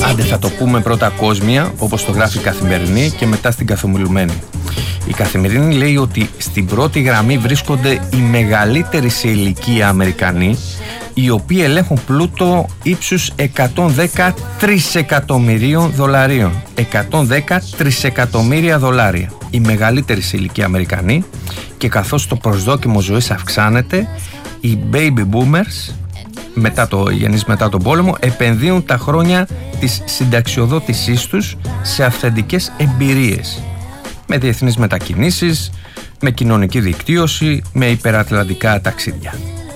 Άντε θα το πούμε πρώτα κόσμια, όπως το γράφει η Καθημερινή, και μετά στην Καθομιλουμένη. Η Καθημερινή λέει ότι στην πρώτη γραμμή βρίσκονται οι μεγαλύτεροι σε ηλικία Αμερικανοί, οι οποίοι ελέγχουν πλούτο ύψους 110 τρισεκατομμυρίων δολαρίων. 110 τρισεκατομμύρια δολάρια. Οι μεγαλύτεροι σε ηλικία Αμερικανοί, και καθώς το προσδόκιμο ζωής αυξάνεται, οι baby boomers, γεννείς μετά τον πόλεμο, επενδύουν τα χρόνια της συνταξιοδότησής τους σε αυθεντικές εμπειρίες, με διεθνείς μετακινήσεις, με κοινωνική δικτύωση, με υπερατλαντικά ταξίδια.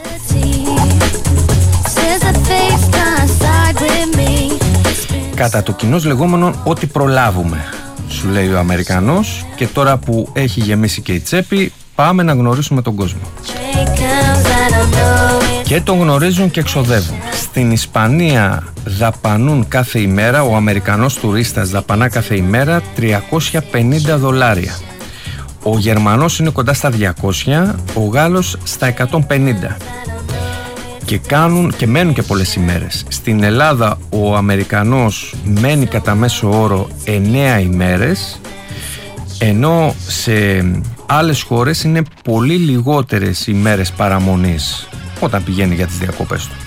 Κατά το κοινώς λεγόμενο ό,τι προλάβουμε, σου λέει ο Αμερικανός, και τώρα που έχει γεμίσει και η τσέπη, πάμε να γνωρίσουμε τον κόσμο. Και τον γνωρίζουν και εξοδεύουν. Στην Ισπανία δαπανούν κάθε ημέρα, ο Αμερικανός τουρίστας δαπανά κάθε ημέρα 350 δολάρια. Ο Γερμανός είναι κοντά στα 200, ο Γάλλος στα 150. Και μένουν και πολλές ημέρες. Στην Ελλάδα ο Αμερικανός μένει κατά μέσο όρο 9 ημέρες, ενώ σε άλλες χώρες είναι πολύ λιγότερες ημέρες παραμονής όταν πηγαίνει για τις διακοπές του.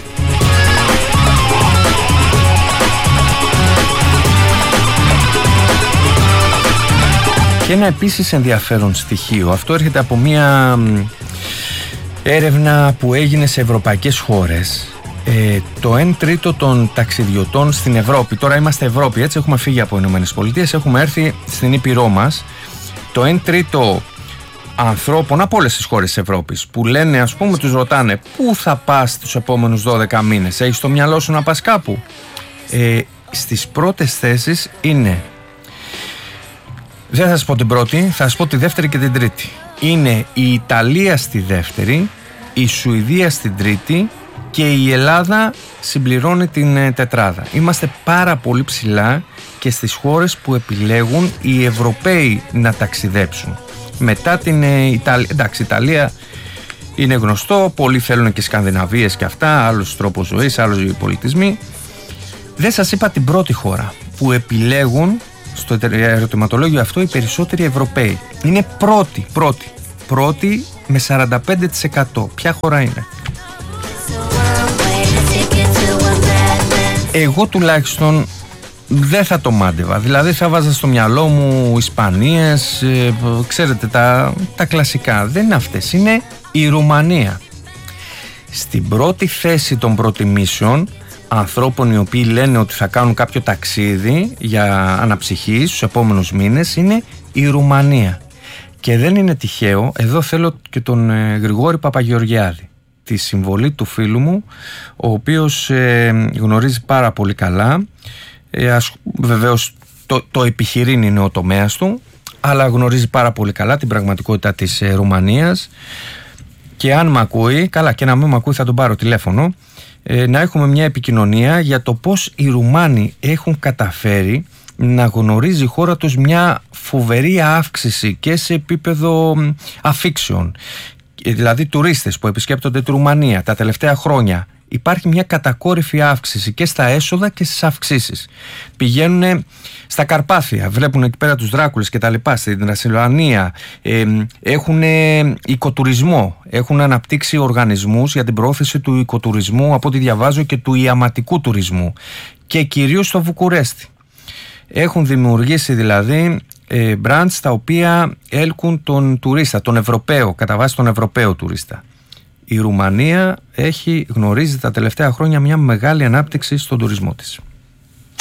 Και ένα επίσης ενδιαφέρον στοιχείο, αυτό έρχεται από μια έρευνα που έγινε σε ευρωπαϊκές χώρες. Το 1/3 των ταξιδιωτών στην Ευρώπη, τώρα είμαστε Ευρώπη, έτσι, έχουμε φύγει από ΗΠΑ, έχουμε έρθει στην Ήπειρό μας. Το 1/3 ανθρώπων από όλες τις χώρες της Ευρώπης που λένε, ας πούμε, τους ρωτάνε πού θα πας τους επόμενους 12 μήνες, έχεις στο μυαλό σου να πας κάπου? Στις πρώτες θέσεις είναι, δεν θα σας πω την πρώτη, θα σας πω τη δεύτερη και την τρίτη. Είναι η Ιταλία στη δεύτερη, η Σουηδία στην τρίτη και η Ελλάδα συμπληρώνει την τετράδα. Είμαστε πάρα πολύ ψηλά και στις χώρες που επιλέγουν οι Ευρωπαίοι να ταξιδέψουν. Μετά την Ιταλία, εντάξει, η Ιταλία είναι γνωστό, πολλοί θέλουν και Σκανδιναβίες και αυτά, άλλος τρόπος ζωής, άλλοι πολιτισμοί. Δεν σας είπα την πρώτη χώρα που επιλέγουν στο ερωτηματολόγιο αυτό οι περισσότεροι Ευρωπαίοι. Είναι πρώτη με 45%. Ποια χώρα είναι? Εγώ τουλάχιστον δεν θα το μάντευα. Δηλαδή θα βάζα στο μυαλό μου Ισπανίες, ξέρετε, τα κλασικά. Δεν είναι αυτές, είναι η Ρουμανία. Στην πρώτη θέση των προτιμήσεων ανθρώπων οι οποίοι λένε ότι θα κάνουν κάποιο ταξίδι για αναψυχή στους επόμενους μήνες είναι η Ρουμανία. Και δεν είναι τυχαίο, εδώ θέλω και τον Γρηγόρη Παπαγεωργιάδη, τη συμβολή του φίλου μου, ο οποίος γνωρίζει πάρα πολύ καλά, βεβαίως το επιχειρήν είναι ο τομέας του, αλλά γνωρίζει πάρα πολύ καλά την πραγματικότητα της Ρουμανίας. Και αν μ' ακούει, καλά, και να μην μ' ακούει θα τον πάρω τηλέφωνο, να έχουμε μια επικοινωνία για το πώς οι Ρουμάνοι έχουν καταφέρει να γνωρίζει η χώρα τους μια φοβερή αύξηση και σε επίπεδο αφήξεων. Δηλαδή τουρίστες που επισκέπτονται τη Ρουμανία τα τελευταία χρόνια. Υπάρχει μια κατακόρυφη αύξηση και στα έσοδα και στις αυξήσεις. Πηγαίνουν στα Καρπάθια, βλέπουν εκεί πέρα τους Δράκουλες και τα λοιπά, στην Τρασιλβανία, έχουν οικοτουρισμό, έχουν αναπτύξει οργανισμούς για την προώθηση του οικοτουρισμού, από ό,τι διαβάζω, και του ιαματικού τουρισμού, και κυρίως στο Βουκουρέστι. Έχουν δημιουργήσει δηλαδή branch τα οποία έλκουν τον τουρίστα, τον Ευρωπαίο, κατά βάση τον Ευρωπαίο τουρίστα. Η Ρουμανία γνωρίζει τα τελευταία χρόνια μια μεγάλη ανάπτυξη στον τουρισμό της.